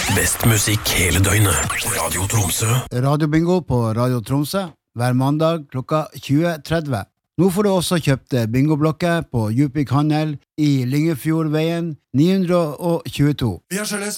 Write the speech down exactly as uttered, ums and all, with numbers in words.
Best musikk hele døgnet. Radio Tromsø. Radiobingo på Radio Tromsø hver mandag klokka tjue tretti. Nå får du også kjøpt bingoblokker på Djupvik Handel i Lyngefjordveien ni hundre tjueto. Vi har skjelles.